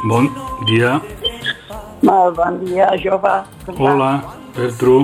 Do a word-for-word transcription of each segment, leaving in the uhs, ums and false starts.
Bon dia. Molt bon dia, jove. Hola, Bertru.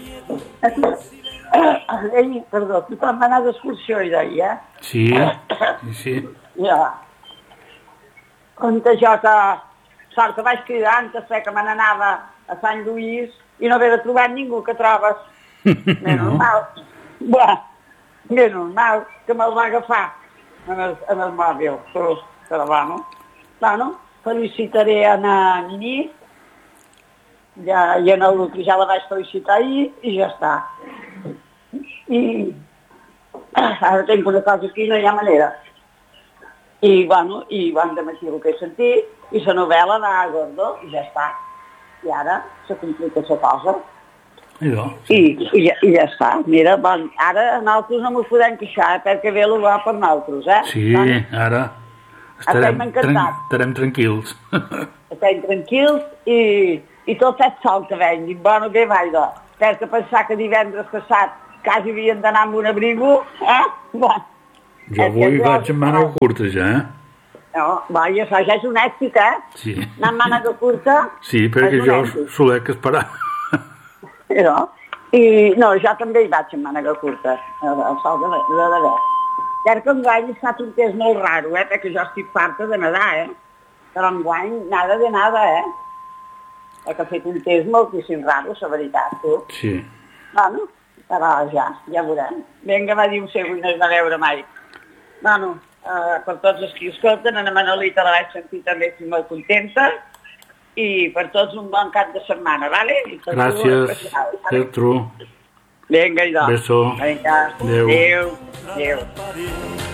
Ei, perdó, tothom va anar d'excursió i d'ahir, eh? Sí, sí, sí. Ja. Compte jo que sort que vaig cridar antes que me n'anava a Sant Lluís i no haver de trobar ningú que trobes. Més normal. Bé, més normal que me'l va agafar en el, en el mòbil. Però, però bueno, bueno, felicitaré a na Nini. Ja, i en el Lucri ja la vaig felicitar ahir i ja està. I ara tinc una cosa aquí, no hi ha manera. I, bueno, i van de matí el que he sentit, i la novel·la va a Gordo, i ja està. I ara se complica la cosa. Idò. I, i, ja, I ja està. Mira, bon, ara nosaltres no m'ho podem queixar, eh, perquè ve l'ho va per nosaltres, eh? Sí, doncs, ara estarem, estem encantats. estarem tranquils. Estem tranquils i, i tot és sol que vengui. Bueno, bé, vaja, perquè pensar que divendres passat quasi havien d'anar amb un abrigo, eh? Bueno, jo avui vaig amb mànega curta ja, eh? No, vaja, això ja és un èxit, eh? Sí. Anar amb mànega curta... Sí, perquè jo solec esperar. No? I no, jo també hi vaig amb mànega curta, al sol de l'haver. Perquè enguany ha estat un temps molt raro, eh? Perquè jo estic farta de nedar, eh? Però enguany nada de nada, eh? Perquè ha fet un temps moltíssim raro, la veritat, tu. Sí. Bueno, però ja, ja veurem. Vinga, va dir un seu i no es va veure mai. Bueno, eh, per tots els que escolten, a la Manolita la vaig sentir també, estic molt contenta, i per tots un bon cap de setmana, vale? Gràcies, Bertru. Vinga, idò. Beso. Vinga, Adéu. adéu. Adéu.